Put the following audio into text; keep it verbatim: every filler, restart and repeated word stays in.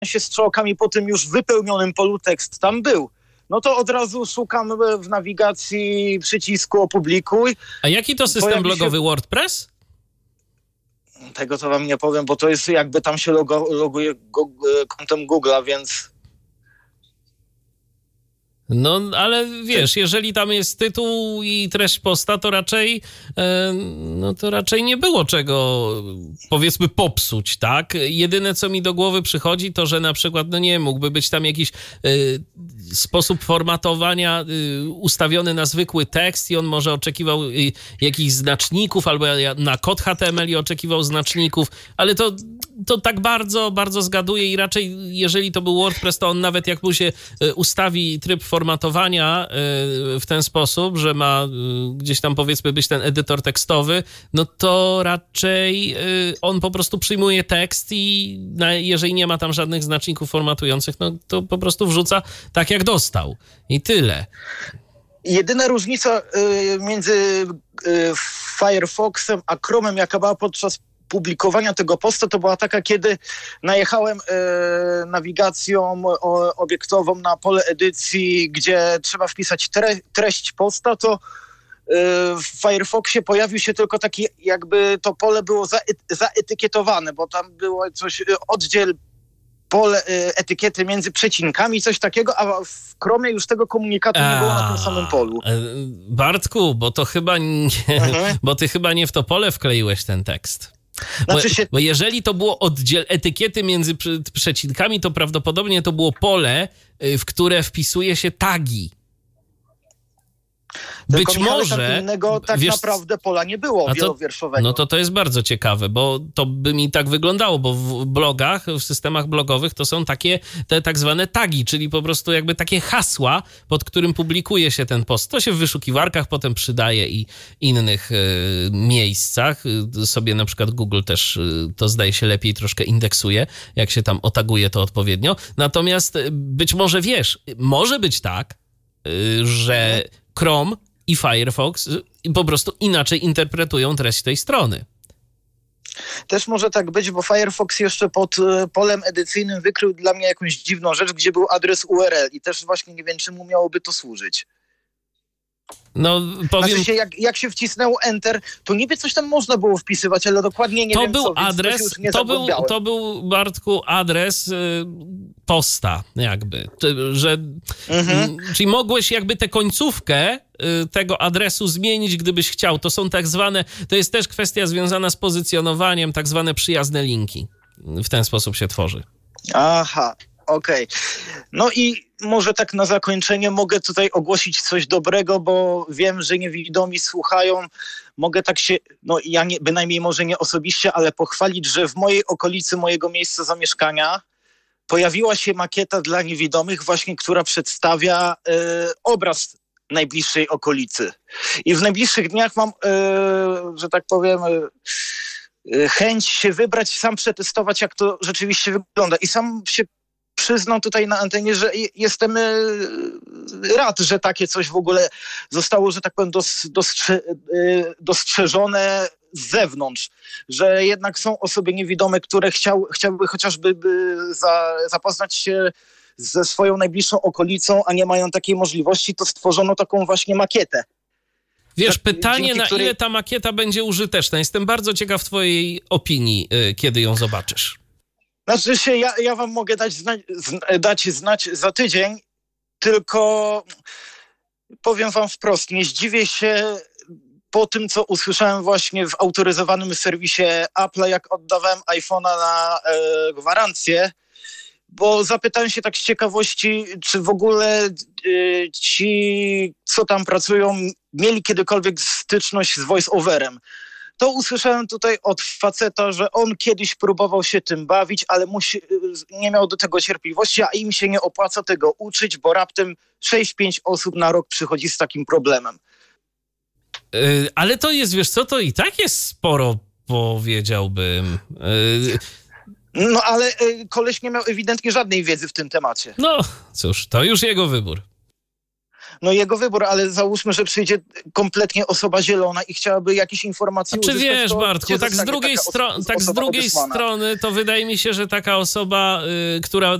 się strzałkami po tym już wypełnionym polu tekst tam był. No to od razu szukam w nawigacji przycisku opublikuj. A jaki to system blogowy się... WordPress? Tego to wam nie powiem, bo to jest jakby tam się logo, loguje go, kontem Google'a, więc... No, ale wiesz, jeżeli tam jest tytuł i treść posta, to raczej e, no to raczej nie było czego, powiedzmy, popsuć, tak? Jedyne, co mi do głowy przychodzi, to, że na przykład, no nie, mógłby być tam jakiś e, sposób formatowania e, ustawiony na zwykły tekst i on może oczekiwał e, jakichś znaczników, albo na kod H T M L i oczekiwał znaczników, ale to to tak bardzo, bardzo zgaduję i raczej jeżeli to był WordPress, to on nawet jak mu się ustawi tryb formatowania w ten sposób, że ma gdzieś tam powiedzmy być ten edytor tekstowy, no to raczej on po prostu przyjmuje tekst i jeżeli nie ma tam żadnych znaczników formatujących, no to po prostu wrzuca tak jak dostał i tyle. Jedyna różnica między Firefoxem a Chromem, jaka była podczas publikowania tego posta, to była taka, kiedy najechałem e, nawigacją o, obiektową na pole edycji, gdzie trzeba wpisać tre, treść posta, to e, w Firefoxie pojawił się tylko taki, jakby to pole było za, zaetykietowane, bo tam było coś, oddziel pole e, etykiety między przecinkami, coś takiego, a w Chromie już tego komunikatu nie było na tym samym polu. Bartku, bo to chyba nie, mhm. bo ty chyba nie w to pole wkleiłeś ten tekst. Znaczy bo, się... bo jeżeli to było oddziel etykiety między przecinkami, to prawdopodobnie to było pole, w które wpisuje się tagi. Tylko Być może... Tak innego tak wiesz, naprawdę pola nie było to, wielowierszowego. No to to jest bardzo ciekawe, bo to by mi tak wyglądało, bo w blogach, w systemach blogowych to są takie te tak zwane tagi, czyli po prostu jakby takie hasła, pod którym publikuje się ten post. To się w wyszukiwarkach potem przydaje i innych y, miejscach. Y, sobie na przykład Google też y, to zdaje się lepiej troszkę indeksuje, jak się tam otaguje to odpowiednio. Natomiast y, być może wiesz, może być tak, y, że Chrome i Firefox po prostu inaczej interpretują treść tej strony. Też może tak być, bo Firefox jeszcze pod polem edycyjnym wykrył dla mnie jakąś dziwną rzecz, gdzie był adres U R L i też właśnie nie wiem, czemu miałoby to służyć. No, powiem... Znaczy się, jak, jak się wcisnęło Enter, to niby coś tam można było wpisywać, ale dokładnie nie to wiem był co, adres, to, już nie to, był, to był, Bartku, adres y, posta jakby, Ty, że, mhm. y, czyli mogłeś jakby tę końcówkę y, tego adresu zmienić, gdybyś chciał. To są tak zwane, to jest też kwestia związana z pozycjonowaniem, tak zwane przyjazne linki. W ten sposób się tworzy. Aha. Okej. Okay. No i może tak na zakończenie mogę tutaj ogłosić coś dobrego, bo wiem, że niewidomi słuchają. Mogę tak się, no ja nie, bynajmniej może nie osobiście, ale pochwalić, że w mojej okolicy mojego miejsca zamieszkania pojawiła się makieta dla niewidomych właśnie, która przedstawia y, obraz najbliższej okolicy. I w najbliższych dniach mam, y, że tak powiem... Y, chęć się wybrać, sam przetestować, jak to rzeczywiście wygląda. I sam się przyznam tutaj na antenie, że jestem rad, że takie coś w ogóle zostało, że tak powiem, dostrze- dostrzeżone z zewnątrz, że jednak są osoby niewidome, które chciał, chciałyby chociażby za, zapoznać się ze swoją najbliższą okolicą, a nie mają takiej możliwości, to stworzono taką właśnie makietę. Wiesz, pytanie, na której... ile ta makieta będzie użyteczna. Jestem bardzo ciekaw twojej opinii, kiedy ją zobaczysz. Znaczy się, ja, ja wam mogę dać, zna, dać znać za tydzień, tylko powiem wam wprost, nie zdziwię się po tym, co usłyszałem właśnie w autoryzowanym serwisie Apple, jak oddawałem iPhone'a na e, gwarancję, bo zapytałem się tak z ciekawości, czy w ogóle y, ci, co tam pracują, mieli kiedykolwiek styczność z voice-overem. To usłyszałem tutaj od faceta, że on kiedyś próbował się tym bawić, ale musi, nie miał do tego cierpliwości, a im się nie opłaca tego uczyć, bo raptem sześć pięć osób na rok przychodzi z takim problemem. Yy, ale to jest, wiesz co, to i tak jest sporo, powiedziałbym. Yy... No ale y, koleś nie miał ewidentnie żadnej wiedzy w tym temacie. No cóż, to już jego wybór. no jego wybór, ale załóżmy, że przyjdzie kompletnie osoba zielona i chciałaby jakieś informacje Czy uzyskać, wiesz, to Bartku, tak z drugiej, stro- tak z drugiej strony to wydaje mi się, że taka osoba, y, która